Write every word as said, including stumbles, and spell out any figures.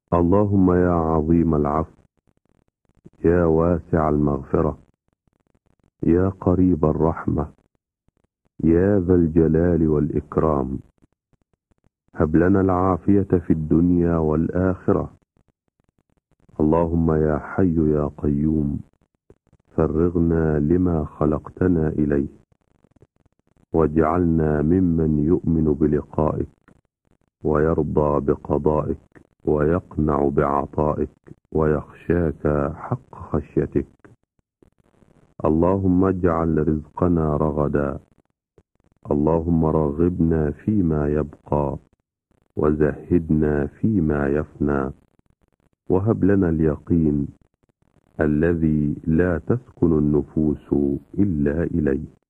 اللهم يا عظيم العفو، يا واسع المغفرة، يا قريب الرحمة، يا ذا الجلال والإكرام، هب لنا العافية في الدنيا والآخرة. اللهم يا حي يا قيوم، فرغنا لما خلقتنا إليه، واجعلنا ممن يؤمن بلقائك ويرضى بقضائك ويقنع بعطائك ويخشاك حق خشيتك. اللهم اجعل رزقنا رغدا، اللهم رغبنا فيما يبقى وزهدنا فيما يفنى، وهب لنا اليقين الذي لا تسكن النفوس إلا إليه.